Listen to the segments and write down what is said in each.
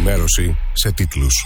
Ενημέρωση σε τίτλους.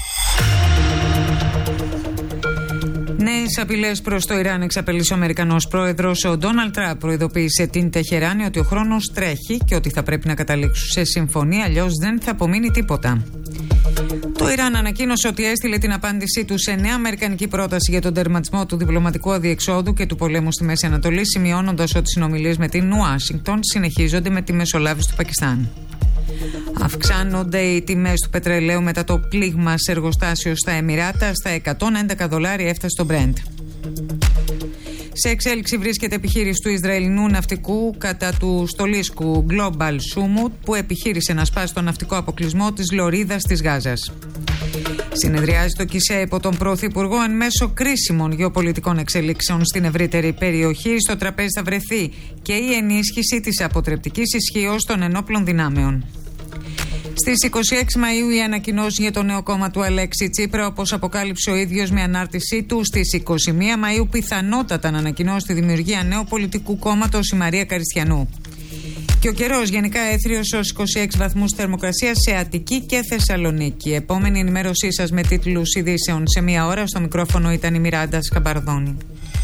Νέες απειλές προς το Ιράν εξαπελύσει ο Αμερικανός πρόεδρος. Ο Ντόναλντ Τραμπ προειδοποίησε την Τεχεράνη ότι ο χρόνος τρέχει και ότι θα πρέπει να καταλήξουν σε συμφωνία, αλλιώς δεν θα απομείνει τίποτα. Το Ιράν ανακοίνωσε ότι έστειλε την απάντησή του σε νέα αμερικανική πρόταση για τον τερματισμό του διπλωματικού αδιεξόδου και του πολέμου στη Μέση Ανατολή, σημειώνοντας ότι οι συνομιλίες με την Ουάσιγκτον συνεχίζονται με τη μεσολάβηση του Πακιστάν. Αυξάνονται οι τιμές του πετρελαίου μετά το πλήγμα σε εργοστάσιο στα Εμιράτα. Στα $111 έφτασε το Brent. Σε εξέλιξη βρίσκεται επιχείρηση του Ισραηλινού ναυτικού κατά του στολίσκου Global Sumut, που επιχείρησε να σπάσει τον ναυτικό αποκλεισμό της Λωρίδας της Γάζας. Συνεδριάζει το ΚΙΣΕ υπό τον Πρωθυπουργό εν μέσω κρίσιμων γεωπολιτικών εξελίξεων στην ευρύτερη περιοχή. Στο τραπέζι θα βρεθεί και η ενίσχυση της αποτρεπτικής ισχύως των ενόπλων δυνάμεων. Στις 26 Μαΐου η ανακοινώση για το νέο κόμμα του Αλέξη Τσίπρα, όπως αποκάλυψε ο ίδιος με ανάρτησή του. Στις 21 Μαΐου πιθανότατα να ανακοινώσει τη δημιουργία νέου πολιτικού κόμματος η Μαρία Καριστιανού. Και ο καιρός γενικά έθριος ως 26 βαθμούς θερμοκρασίας σε Αττική και Θεσσαλονίκη. Επόμενη ενημέρωσή σας με τίτλους ειδήσεων σε μία ώρα. Στο μικρόφωνο ήταν η Μιράντα Σκαμπαρδόνη.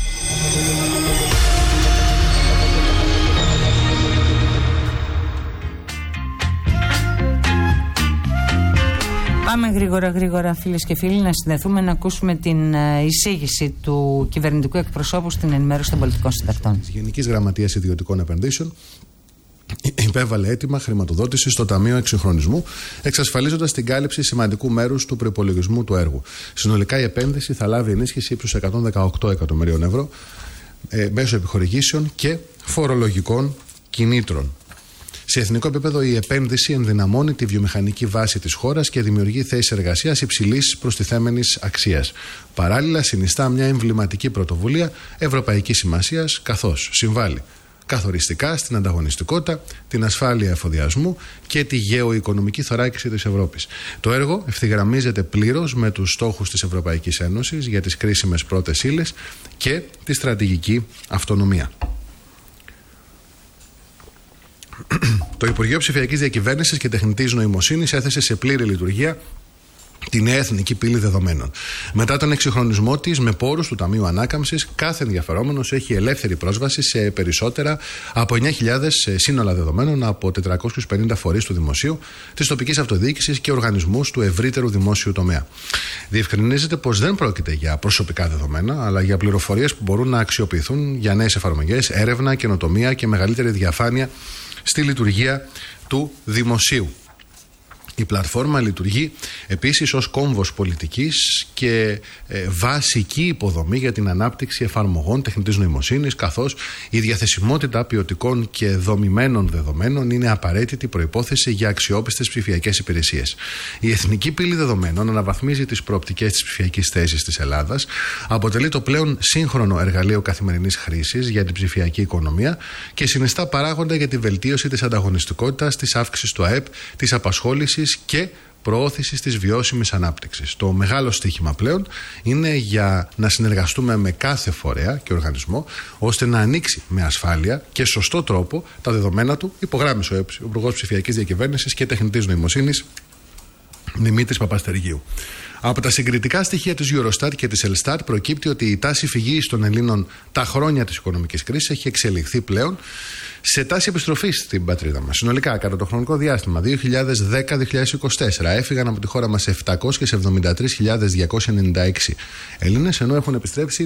Πάμε γρήγορα φίλες και φίλοι να συνδεθούμε να ακούσουμε την εισήγηση του κυβερνητικού εκπροσώπου στην ενημέρωση των πολιτικών συντακτών. Της Γενικής Γραμματείας Ιδιωτικών Επενδύσεων υπέβαλε αίτημα χρηματοδότησης στο Ταμείο Εξυγχρονισμού, εξασφαλίζοντας την κάλυψη σημαντικού μέρους του προϋπολογισμού του έργου. Συνολικά η επένδυση θα λάβει ενίσχυση ύψους 118 εκατομμυρίων ευρώ μέσω επιχορηγήσεων και φορολογικών κινήτρων. Σε εθνικό επίπεδο, η επένδυση ενδυναμώνει τη βιομηχανική βάση της χώρας και δημιουργεί θέσεις εργασίας υψηλής προστιθέμενης αξίας. Παράλληλα, συνιστά μια εμβληματική πρωτοβουλία ευρωπαϊκής σημασίας, καθώς συμβάλλει καθοριστικά στην ανταγωνιστικότητα, την ασφάλεια εφοδιασμού και τη γεωοικονομική θωράκιση της Ευρώπης. Το έργο ευθυγραμμίζεται πλήρως με τους στόχους της Ευρωπαϊκής Ένωσης για τις κρίσιμες πρώτες ύλες και τη στρατηγική αυτονομία. Το Υπουργείο Ψηφιακής Διακυβέρνησης και Τεχνητής Νοημοσύνης έθεσε σε πλήρη λειτουργία τη νέα εθνική πύλη δεδομένων. Μετά τον εξυγχρονισμό της με πόρους του Ταμείου Ανάκαμψης, κάθε ενδιαφερόμενος έχει ελεύθερη πρόσβαση σε περισσότερα από 9.000 σύνολα δεδομένων από 450 φορείς του δημοσίου, της τοπικής αυτοδιοίκησης και οργανισμούς του ευρύτερου δημόσιου τομέα. Διευκρινίζεται πως δεν πρόκειται για προσωπικά δεδομένα, αλλά για πληροφορίες που μπορούν να αξιοποιηθούν για νέες εφαρμογές, έρευνα, καινοτομία και μεγαλύτερη διαφάνεια στη λειτουργία του δημοσίου. Η πλατφόρμα λειτουργεί επίσης ως κόμβος πολιτικής και βασική υποδομή για την ανάπτυξη εφαρμογών τεχνητής νοημοσύνης, καθώς η διαθεσιμότητα ποιοτικών και δομημένων δεδομένων είναι απαραίτητη προϋπόθεση για αξιόπιστες ψηφιακές υπηρεσίες. Η Εθνική Πύλη Δεδομένων αναβαθμίζει τις προοπτικές της ψηφιακής θέσης της Ελλάδας, αποτελεί το πλέον σύγχρονο εργαλείο καθημερινής χρήσης για την ψηφιακή οικονομία και συνιστά παράγοντα για τη βελτίωση της ανταγωνιστικότητας, της αύξησης του ΑΕΠ, της απασχόλησης και προώθησης της βιώσιμης ανάπτυξης. Το μεγάλο στοίχημα πλέον είναι για να συνεργαστούμε με κάθε φορέα και οργανισμό ώστε να ανοίξει με ασφάλεια και σωστό τρόπο τα δεδομένα του, υπογράμμισε ο Υπουργός Ψηφιακής Διακυβέρνησης και Τεχνητής Νοημοσύνης Δημήτρης Παπαστεριγίου. Από τα συγκριτικά στοιχεία της Eurostat και της Elstat προκύπτει ότι η τάση φυγής των Ελλήνων τα χρόνια της οικονομικής κρίσης έχει εξελιχθεί πλέον σε τάση επιστροφής στην πατρίδα μας. Συνολικά, κατά το χρονικό διάστημα 2010-2024, έφυγαν από τη χώρα μας 773.296 Έλληνες, ενώ έχουν επιστρέψει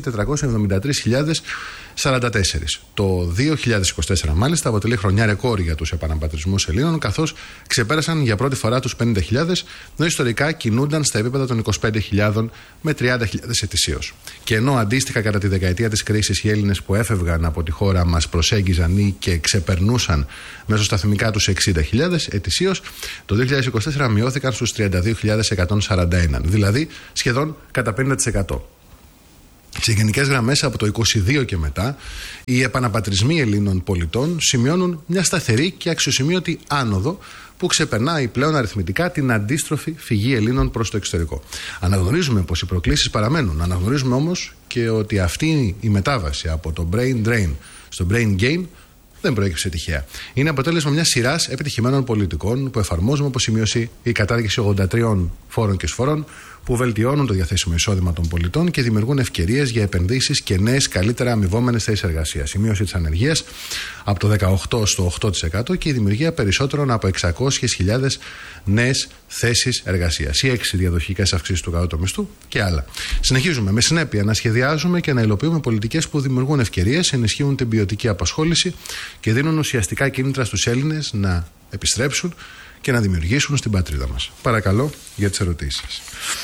473.044. Το 2024, μάλιστα, αποτελεί χρονιά ρεκόρ για τους επαναπατρισμούς Ελλήνων, καθώς ξεπέρασαν για πρώτη φορά τους 50.000, ενώ ιστορικά κινούνταν στα επίπεδα των 25.000 με 30.000 ετησίως. Και ενώ αντίστοιχα κατά τη δεκαετία της κρίσης οι Έλληνες που έφευγαν από τη χώρα μας προσέγγιζαν ή και ξεπερνούσαν μεσοσταθμικά τους 60.000 ετησίως, το 2024 μειώθηκαν στους 32.141, δηλαδή σχεδόν κατά 50%. Σε γενικές γραμμές, από το 22 και μετά, οι επαναπατρισμοί Ελλήνων πολιτών σημειώνουν μια σταθερή και αξιοσημείωτη άνοδο που ξεπερνάει πλέον αριθμητικά την αντίστροφη φυγή Ελλήνων προς το εξωτερικό. Αναγνωρίζουμε πως οι προκλήσεις παραμένουν. Αναγνωρίζουμε όμως και ότι αυτή η μετάβαση από το brain drain στο brain gain δεν προέκυψε τυχαία. Είναι αποτέλεσμα μιας σειράς επιτυχημένων πολιτικών που εφαρμόζουμε, όπως σημείωσε η κατάργηση 83 φόρων και εισφορών, που βελτιώνουν το διαθέσιμο εισόδημα των πολιτών και δημιουργούν ευκαιρίες για επενδύσεις και νέες, καλύτερα αμοιβόμενες θέσεις εργασίας. Η μείωση της ανεργίας από το 18% στο 8% και η δημιουργία περισσότερων από 600.000 νέες θέσεις εργασίας. Οι 6 διαδοχικές αυξήσεις του κατώτατου μισθού και άλλα. Συνεχίζουμε με συνέπεια να σχεδιάζουμε και να υλοποιούμε πολιτικές που δημιουργούν ευκαιρίες, ενισχύουν την ποιοτική απασχόληση και δίνουν ουσιαστικά κίνητρα στους Έλληνες να επιστρέψουν και να δημιουργήσουν στην πατρίδα μας. Παρακαλώ για τις ερωτήσεις σας.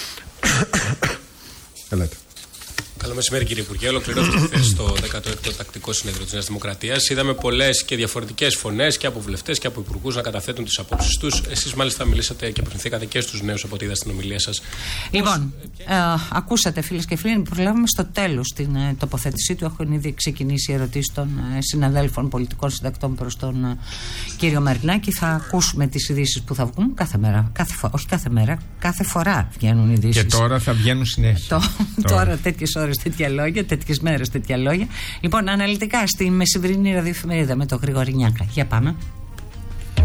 Ελάτε. Καλό μεσημέρι, κύριε Υπουργέ. Ολοκληρώθηκε χθες το 16ο Τακτικό Συνέδριο της Νέας Δημοκρατίας. Είδαμε πολλές και διαφορετικές φωνές και από βουλευτές και από υπουργούς να καταθέτουν τις απόψεις τους. Εσείς, μάλιστα, μιλήσατε και απευθυνθήκατε και στους νέους από ό,τι είδα στην ομιλία σας. Λοιπόν, ακούσατε, φίλες και φίλοι, προλάβουμε στο τέλος την τοποθέτησή του. Έχουν ήδη ξεκινήσει οι ερωτήσεις των συναδέλφων πολιτικών συντακτών προς τον κύριο Μαρινάκη. Θα ακούσουμε τις ειδήσεις που θα βγουν κάθε μέρα. Κάθε φορά βγαίνουν ειδήσεις. Και τώρα θα βγαίνουν συνέχεια. Τώρα τέτοιες ώρες τέτοια λόγια, τέτοιες μέρες τέτοια λόγια. Λοιπόν, αναλυτικά στη μεσημβρινή ραδιοεφημερίδα με τον Γρηγόρη Νιάκα. Για πάμε.